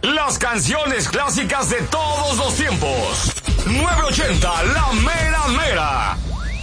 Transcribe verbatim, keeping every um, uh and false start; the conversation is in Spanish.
Las canciones clásicas de todos los tiempos. nueve ochenta, la mera mera.